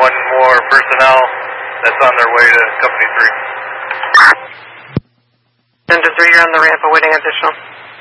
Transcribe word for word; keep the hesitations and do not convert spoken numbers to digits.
one more personnel that's on their way to Company three. ten to three, you're on the ramp awaiting additional.